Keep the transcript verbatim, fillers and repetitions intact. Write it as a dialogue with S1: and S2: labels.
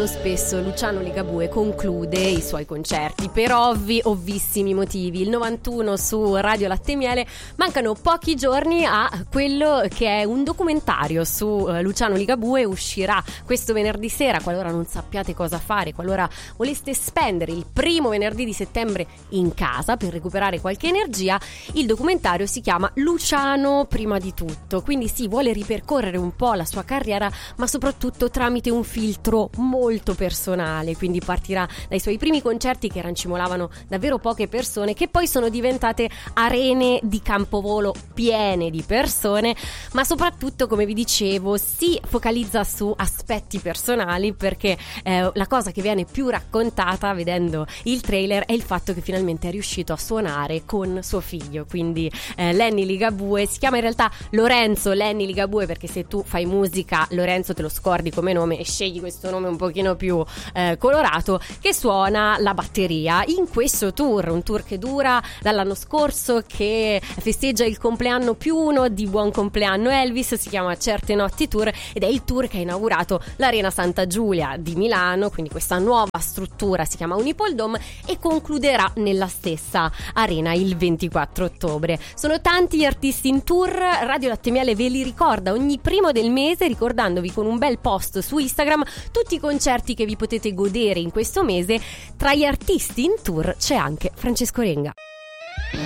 S1: molto spesso Luciano Ligabue conclude i suoi concerti per ovvi, ovvissimi motivi. Il novantuno su Radio Latte e Miele, mancano pochi giorni a quello che è un documentario su uh, Luciano Ligabue. Uscirà questo venerdì sera, qualora non sappiate cosa fare, qualora voleste spendere il primo venerdì di settembre in casa per recuperare qualche energia. Il documentario si chiama Luciano prima di tutto, quindi si vuole ripercorrere un po' la sua carriera, ma soprattutto tramite un filtro molto personale. Quindi partirà dai suoi primi concerti che rancimolavano davvero poche persone, che poi sono diventate arene di campovolo piene di persone, ma soprattutto, come vi dicevo, si focalizza su aspetti personali, perché eh, la cosa che viene più raccontata vedendo il trailer è il fatto che finalmente è riuscito a suonare con suo figlio, quindi eh, Lenny Ligabue. Si chiama in realtà Lorenzo Lenny Ligabue, perché se tu fai musica Lorenzo te lo scordi come nome e scegli questo nome un pochino più eh, colorato, che suona la batteria in questo tour, un tour che dura dall'anno scorso, che festeggia il compleanno più uno di Buon Compleanno Elvis. Si chiama Certe Notti Tour ed è il tour che ha inaugurato l'Arena Santa Giulia di Milano, quindi questa nuova struttura si chiama Unipol Dome e concluderà nella stessa arena il ventiquattro ottobre. Sono tanti gli artisti in tour. Radio Latte e Miele ve li ricorda ogni primo del mese, ricordandovi con un bel post su Instagram tutti i concerti che vi potete godere in questo mese. Tra gli artisti in tour c'è anche Francesco Renga.